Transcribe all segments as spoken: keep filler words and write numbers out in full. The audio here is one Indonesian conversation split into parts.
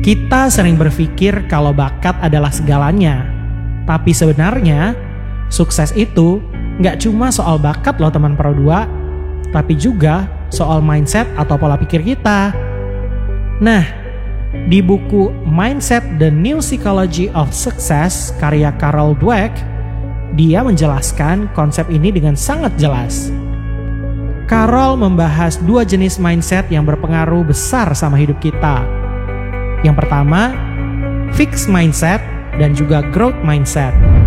Kita sering berpikir kalau bakat adalah segalanya. Tapi sebenarnya, sukses itu nggak cuma soal bakat loh teman Pro dua, tapi juga soal mindset atau pola pikir kita. Nah, di buku Mindset: The New Psychology of Success karya Carol Dweck, dia menjelaskan konsep ini dengan sangat jelas. Carol membahas dua jenis mindset yang berpengaruh besar sama hidup kita. Yang pertama, fixed mindset dan juga growth mindset.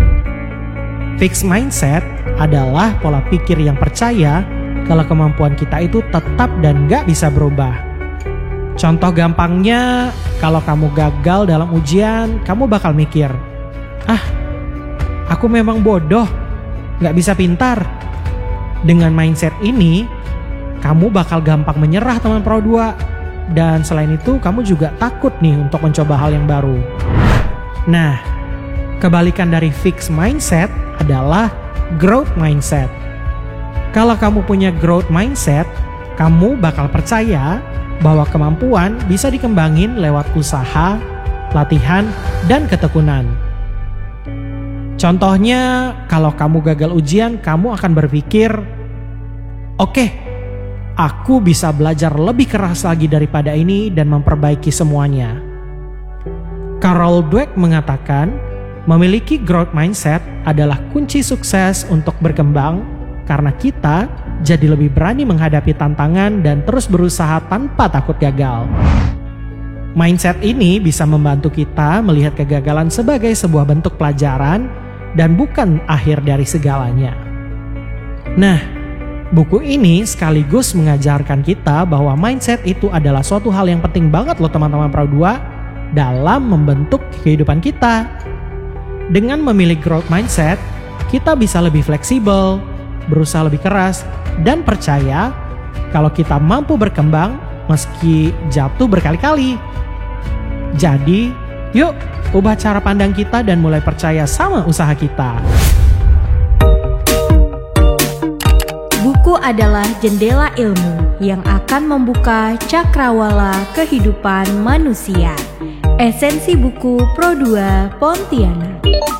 Fixed mindset adalah pola pikir yang percaya kalau kemampuan kita itu tetap dan gak bisa berubah. Contoh gampangnya, kalau kamu gagal dalam ujian, kamu bakal mikir, ah, aku memang bodoh, gak bisa pintar. Dengan mindset ini, kamu bakal gampang menyerah teman Pro dua. Dan selain itu, kamu juga takut nih untuk mencoba hal yang baru. Nah, kebalikan dari fixed mindset adalah growth mindset. Kalau kamu punya growth mindset, kamu bakal percaya bahwa kemampuan bisa dikembangin lewat usaha, latihan, dan ketekunan. Contohnya, kalau kamu gagal ujian, kamu akan berpikir, oke, aku bisa belajar lebih keras lagi daripada ini dan memperbaiki semuanya. Carol Dweck mengatakan, memiliki growth mindset adalah kunci sukses untuk berkembang karena kita jadi lebih berani menghadapi tantangan dan terus berusaha tanpa takut gagal. Mindset ini bisa membantu kita melihat kegagalan sebagai sebuah bentuk pelajaran dan bukan akhir dari segalanya. Nah, buku ini sekaligus mengajarkan kita bahwa mindset itu adalah suatu hal yang penting banget loh teman-teman Pro dua dalam membentuk kehidupan kita. Dengan memilih growth mindset, kita bisa lebih fleksibel, berusaha lebih keras, dan percaya kalau kita mampu berkembang meski jatuh berkali-kali. Jadi, yuk ubah cara pandang kita dan mulai percaya sama usaha kita. Buku adalah jendela ilmu yang akan membuka cakrawala kehidupan manusia. Esensi buku Pro dua Pontianak.